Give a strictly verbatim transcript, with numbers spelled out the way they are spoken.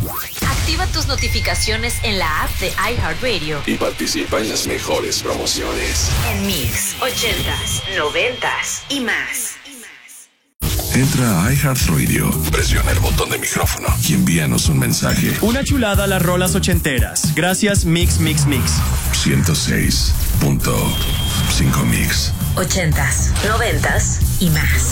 Activa tus notificaciones en la app de iHeartRadio y participa en las mejores promociones. En Mix, ochentas, noventas y más. Entra a iHeartRadio, presiona el botón de micrófono y envíanos un mensaje. Una chulada a las rolas ochenteras. Gracias, Mix, Mix, Mix. ciento seis punto cinco Mix. Ochentas, noventas y más.